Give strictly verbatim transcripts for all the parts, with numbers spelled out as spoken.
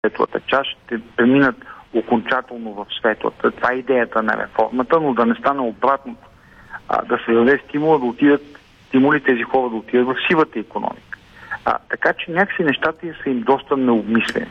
светлата част, ще преминат окончателно в светлата. Това е идеята на реформата, но да не стане обратното. А, да се даде стимула да отидат, стимули тези хора да отидат в сивата икономика. А, така че някакси нещата са им доста необмислени.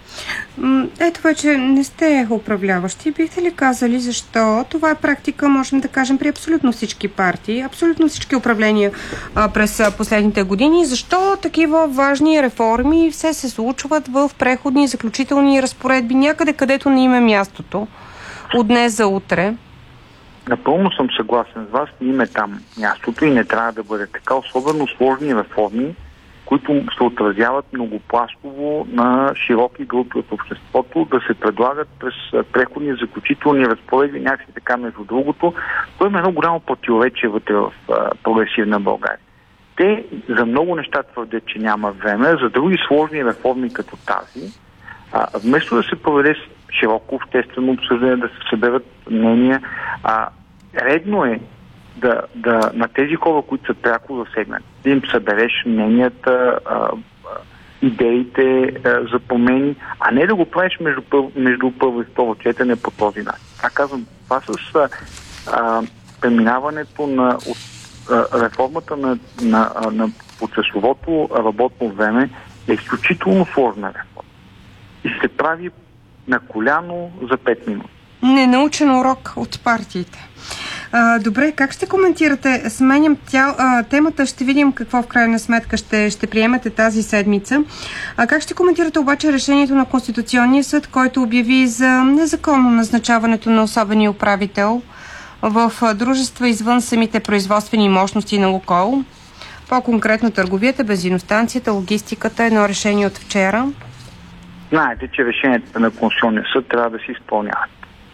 Ето вече не сте управляващи. Бихте ли казали защо? Това е практика, можем да кажем, при абсолютно всички партии, абсолютно всички управления а, през последните години. Защо такива важни реформи все се случват в преходни и заключителни разпоредби, някъде където не им е мястото, от днес за утре? Напълно съм съгласен с вас, не им е там мястото и не трябва да бъде така, особено сложни реформи, които се отразяват многопластово на широки групи от обществото, да се предлагат през преходни заключителни разпоредби, някакси така между другото. Това има едно голямо противоречие вътре в прогресивна България. Те за много неща твърдят, че няма време, за други сложни реформи като тази, а, вместо да се проведе широко обществено обсъждане, да се съберат мнения, а, редно е Да, да, на тези хора, които са пряко засегнати, да им събереш мненията, а, а, идеите а, за промени, а не да го правиш между, между първо и второ четене по този начин. Аз казвам, това с а, а, преминаването на от, а, реформата на, на, на, на почасовото работно време е изключително сложна реформа. И се прави на коляно за пет минути. Ненаучен урок от партиите. А, добре, как ще коментирате? Сменям тя, а, темата, ще видим какво в крайна сметка ще, ще приемете тази седмица. А как ще коментирате обаче решението на Конституционния съд, който обяви за незаконно назначаването на особения управител в дружества извън самите производствени мощности на Лукойл? По-конкретно търговията, бензиностанцията, логистиката, едно решение от вчера. Знаете, че решенията на Конституционния съд трябва да се изпълняват.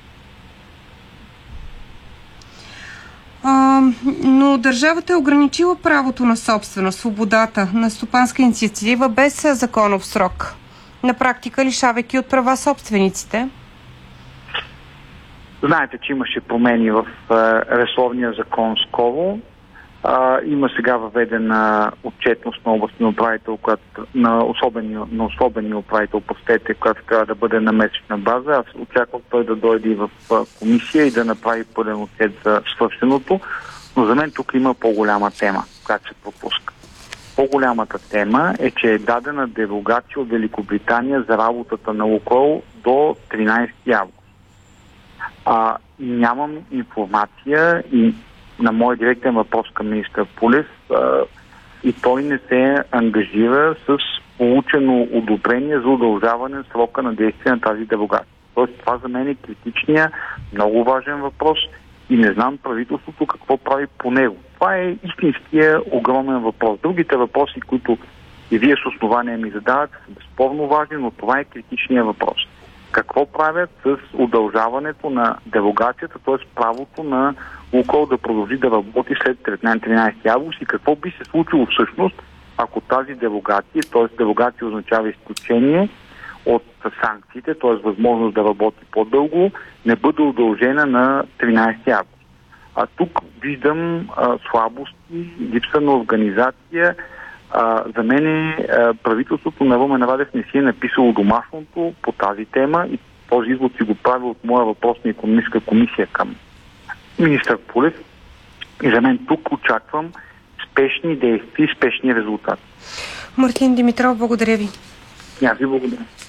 А, но държавата е ограничила правото на собственост, свободата на стопанска инициатива без законов срок. На практика лишавайки от права собствениците. Знаете, че имаше промени в а, ресорния закон скоро. А, има сега въведена отчетност на областния управител, която, на, особени, на особения управител, простете, която трябва да бъде на месечна база. Аз очаквам той да дойде в а, комисия и да направи пълен отчет за свършеното. Но за мен тук има по-голяма тема, която се пропуска. По-голямата тема е, че е дадена дерогация от Великобритания за работата на Лукойл до тринайсети август. А, нямам информация и на моя директен въпрос към министър Пулев, а, и той не се ангажира с получено одобрение за удължаване на срока на действие на тази дерогация. Тоест това за мен е критичния, много важен въпрос и не знам правителството какво прави по него. Това е истинския огромен въпрос. Другите въпроси, които и вие с основание ми задават, са безспорно важни, но това е критичния въпрос. Какво правят с удължаването на дерогацията, т.е. правото на Лукойл да продължи да работи след тринайсети август и какво би се случило всъщност, ако тази дерогация, т.е. дерогация означава изключение от санкциите, т.е. възможност да работи по-дълго, не бъде удължена на тринайсети август. А тук виждам а, слабости, липса на организация. А, за мен а, правителството на Румен Радев не си е написало домашното по тази тема и този извод си го прави от моя въпрос на икономическа комисия към министър Пулев. И за мен тук очаквам спешни действия и спешни резултати. Мартин Димитров, благодаря ви. Аз ви благодаря.